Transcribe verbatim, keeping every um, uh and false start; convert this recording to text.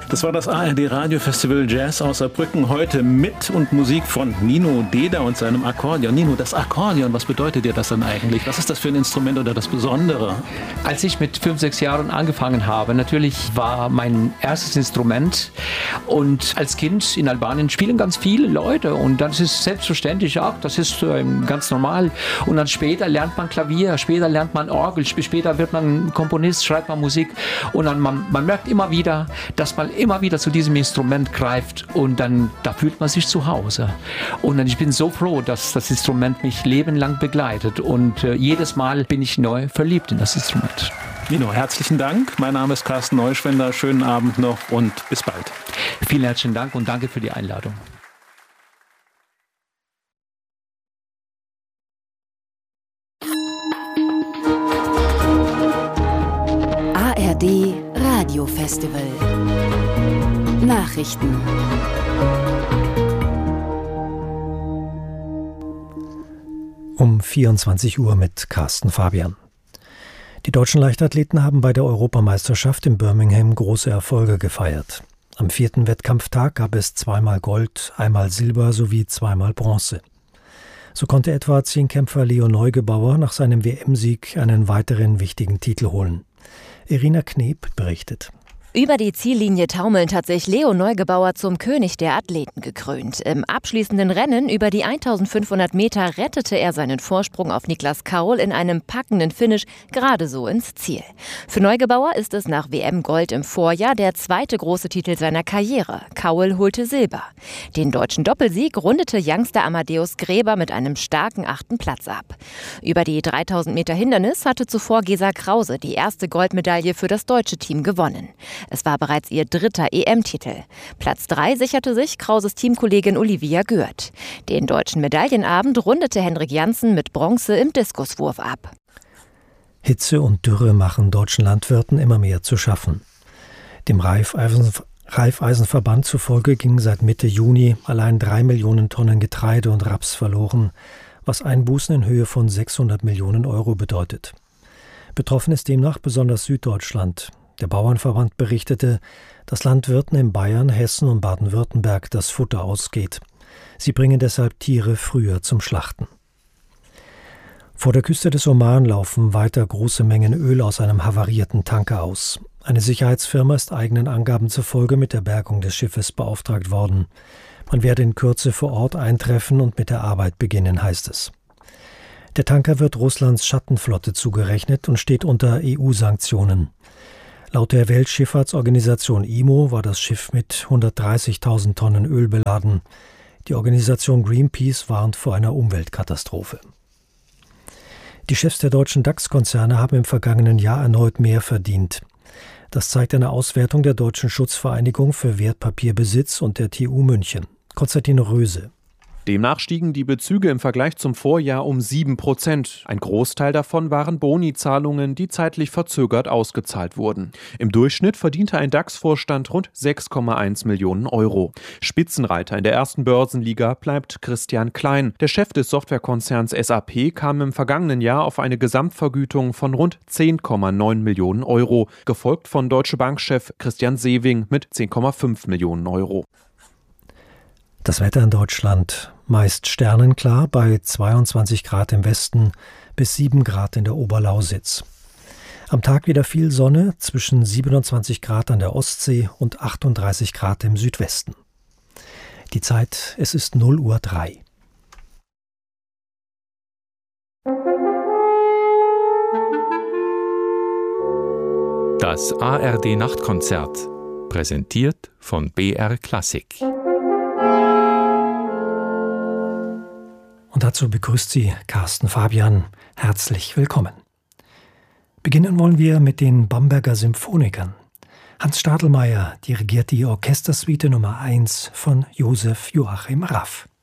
Das war das A R D Radiofestival Jazz aus Saarbrücken. Heute mit und Musik von Nino Deda und seinem Akkordeon. Nino, das Akkordeon, was bedeutet dir das dann eigentlich? Was ist das für ein Instrument oder das Besondere? Als ich mit fünf, sechs Jahren angefangen habe, natürlich war mein erstes Instrument. Und als Kind in Albanien spielen ganz viele Leute. Und das ist selbstverständlich, ja, das ist ähm, ganz normal. Und dann später lernt man Klavier, später lernt man Orgel, später wird man Komponist, schreibt man Musik. Und dann man, man merkt immer wieder, dass man immer wieder zu diesem Instrument greift und dann da fühlt man sich zu Hause. Und dann, ich bin so froh, dass das Instrument mich lebenlang begleitet und äh, jedes Mal bin ich neu verliebt in das Instrument. Nino, herzlichen Dank. Mein Name ist Carsten Neuschwender. Schönen Abend noch und bis bald. Vielen herzlichen Dank und danke für die Einladung. A R D Radiofestival. Nachrichten. Um vierundzwanzig Uhr mit Carsten Fabian. Die deutschen Leichtathleten haben bei der Europameisterschaft in Birmingham große Erfolge gefeiert. Am vierten Wettkampftag gab es zweimal Gold, einmal Silber sowie zweimal Bronze. So konnte etwa Zehnkämpfer Leo Neugebauer nach seinem W M-Sieg einen weiteren wichtigen Titel holen. Irina Kneb berichtet. Über die Ziellinie taumelnd hat sich Leo Neugebauer zum König der Athleten gekrönt. Im abschließenden Rennen über die eintausendfünfhundert Meter rettete er seinen Vorsprung auf Niklas Kaul in einem packenden Finish gerade so ins Ziel. Für Neugebauer ist es nach W M-Gold im Vorjahr der zweite große Titel seiner Karriere. Kaul holte Silber. Den deutschen Doppelsieg rundete Youngster Amadeus Gräber mit einem starken achten Platz ab. Über die dreitausend Meter Hindernis hatte zuvor Gesa Krause die erste Goldmedaille für das deutsche Team gewonnen. Es war bereits ihr dritter E M-Titel. Platz drei sicherte sich Krauses Teamkollegin Olivia Gürt. Den deutschen Medaillenabend rundete Henrik Janssen mit Bronze im Diskuswurf ab. Hitze und Dürre machen deutschen Landwirten immer mehr zu schaffen. Dem Raiffeisen, Raiffeisenverband zufolge gingen seit Mitte Juni allein drei Millionen Tonnen Getreide und Raps verloren, was Einbußen in Höhe von sechshundert Millionen Euro bedeutet. Betroffen ist demnach besonders Süddeutschland. Der Bauernverband berichtete, dass Landwirten in Bayern, Hessen und Baden-Württemberg das Futter ausgeht. Sie bringen deshalb Tiere früher zum Schlachten. Vor der Küste des Oman laufen weiter große Mengen Öl aus einem havarierten Tanker aus. Eine Sicherheitsfirma ist eigenen Angaben zufolge mit der Bergung des Schiffes beauftragt worden. Man werde in Kürze vor Ort eintreffen und mit der Arbeit beginnen, heißt es. Der Tanker wird Russlands Schattenflotte zugerechnet und steht unter E U-Sanktionen. Laut der Weltschifffahrtsorganisation I M O war das Schiff mit hundertdreißigtausend Tonnen Öl beladen. Die Organisation Greenpeace warnt vor einer Umweltkatastrophe. Die Chefs der deutschen DAX-Konzerne haben im vergangenen Jahr erneut mehr verdient. Das zeigt eine Auswertung der Deutschen Schutzvereinigung für Wertpapierbesitz und der T U München. Konstantin Röse. Demnach stiegen die Bezüge im Vergleich zum Vorjahr um sieben Prozent. Ein Großteil davon waren Bonizahlungen, die zeitlich verzögert ausgezahlt wurden. Im Durchschnitt verdiente ein DAX-Vorstand rund sechs Komma eins Millionen Euro. Spitzenreiter in der ersten Börsenliga bleibt Christian Klein. Der Chef des Softwarekonzerns S A P kam im vergangenen Jahr auf eine Gesamtvergütung von rund zehn Komma neun Millionen Euro, gefolgt von Deutsche Bank-Chef Christian Sewing mit zehn Komma fünf Millionen Euro. Das Wetter in Deutschland meist sternenklar bei zweiundzwanzig Grad im Westen bis sieben Grad in der Oberlausitz. Am Tag wieder viel Sonne, zwischen siebenundzwanzig Grad an der Ostsee und achtunddreißig Grad im Südwesten. Die Zeit, es ist null Uhr drei. Das A R D Nachtkonzert, präsentiert von B R Klassik. Und dazu begrüßt Sie Carsten Fabian. Herzlich willkommen. Beginnen wollen wir mit den Bamberger Symphonikern. Hans Stadelmeier dirigiert die Orchestersuite Nummer eins von Josef Joachim Raff.